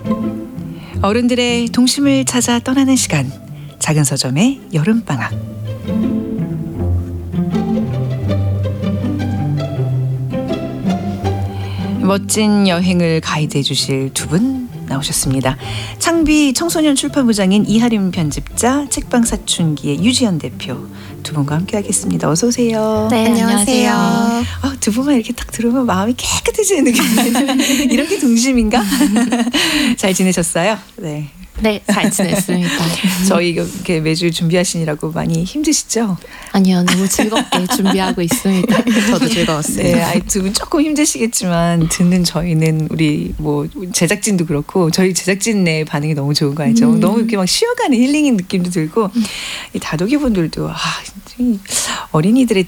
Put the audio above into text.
어른들의 동심을 찾아 떠나는 시간, 작은 서점의 여름방학. 멋진 여행을 가이드해 주실 두 분 나오셨습니다. 창비 청소년 출판부장인 이하림 편집자, 책방사춘기의 유지연 대표 두 분과 함께 하겠습니다. 어서 오세요. 네, 안녕하세요. 두 분만 이렇게 딱 들으면 마음이 깨끗해지는 느낌이 이렇게 동심인가? 잘 지내셨어요? 네. 네, 잘 지냈습니다. 저희 이렇게 매주 준비하시느라고 많이 힘드시죠? 아니요, 너무 즐겁게 준비하고 있습니다. 저도 즐거웠어요. 네, 두 분 조금 힘드시겠지만 듣는 저희는 우리 뭐 제작진도 그렇고 저희 제작진의 반응이 너무 좋은 거 알죠? 너무 이렇게 막 쉬어가는 힐링인 느낌도 들고 이 다독이 분들도 어린이들의